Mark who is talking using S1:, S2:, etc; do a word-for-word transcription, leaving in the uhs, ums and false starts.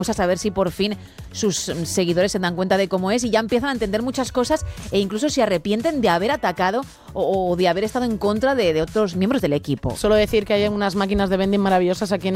S1: a saber si por fin sus seguidores se dan cuenta de cómo es y ya empiezan a entender muchas cosas e incluso se arrepienten de haber atacado o, o de haber estado en contra de, de otros miembros del equipo.
S2: Solo decir que hay unas máquinas de vending maravillosas aquí en